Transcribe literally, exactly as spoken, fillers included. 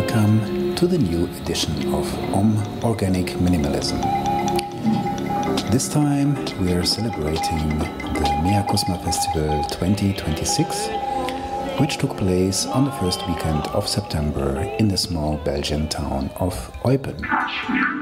welcome to the new edition of Om Organic Minimalism. This time we are celebrating the Mea Kusma Festival twenty twenty-six, which took place on the first weekend of September in the small Belgian town of Eupen.